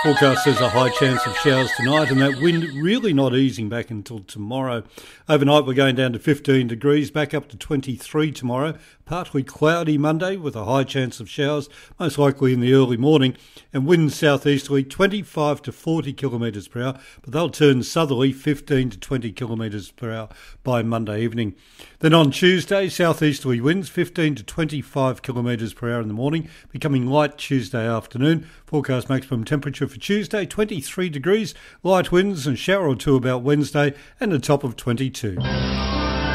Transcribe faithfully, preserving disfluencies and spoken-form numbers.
Forecast says a high chance of showers tonight, and that wind really not easing back until tomorrow. Overnight we're going down to fifteen degrees, back up to twenty-three tomorrow. Partly cloudy Monday with a high chance of showers, most likely in the early morning, and winds southeasterly twenty-five to forty kilometres per hour, but they'll turn southerly fifteen to twenty kilometres per hour by Monday evening. Then on Tuesday, southeasterly winds fifteen to twenty-five kilometres per hour in the morning, becoming light Tuesday afternoon. Forecast maximum temperature for Tuesday, twenty-three degrees, light winds and shower or two about Wednesday, and a top of twenty-two.